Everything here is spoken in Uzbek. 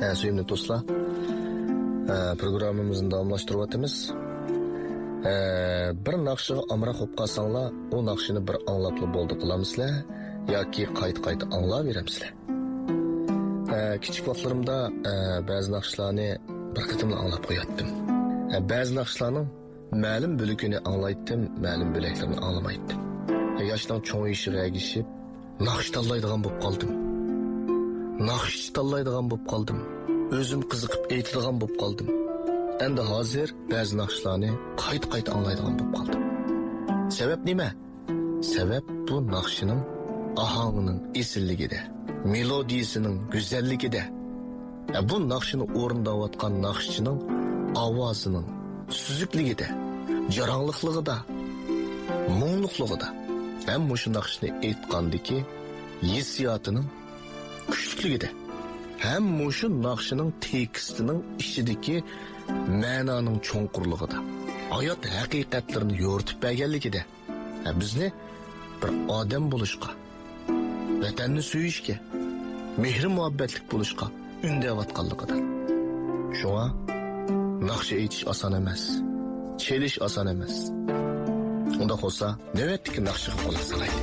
Sevimli dostlar, programımızın davamlaştırıvatımız. Bir naqşıga amroq bo'lib qolsanglar, o naqshini bir anglapli bo'ldi qilamizlar yoki qayta anglaveramizlar. Kichik vaqtlarimda ba'zi naqshlarni bir qitimla anglab qo'yatdim. Ba'zi naqshlarning ma'lum bo'lagini anglaytdim, ma'lum bo'laklarini anglamaytdim. Yoshdan cho'ng'ishiga ergishib, naqsh tanlaydigan bo'lib qoldim. Naqsh tanlaydigan bo'lib qoldim. O'zim qiziqib aytadigan bo'lib qoldim. Endi hozir ba'zi naqshlarni qayta anglaydigan bo'lib qoldim. Sabab nima? Sabab bu naqshining ahangining esilligida, melodiyasining go'zalligida. Bu naqshini o'rindayotgan naqshchining ovozining suzukligida, jarangliqligida, mo'nliqligida. Ham shu naqshni aytgandiki, hissiyotining kuchligida. Hem şu naqşının tekstining ichidagi ma'noning cho'nqurligida, hayot haqiqatlarini yo'ritib berganligida, bizni bir odam bo'lishga, vatanni suyishga, mehr muhabbatlik bo'lishga undayotganligida. Shunga naqsh aytish oson emas, chelish oson emas. Unda bo'lsa, navbatdagi naqshga quloq solaylik.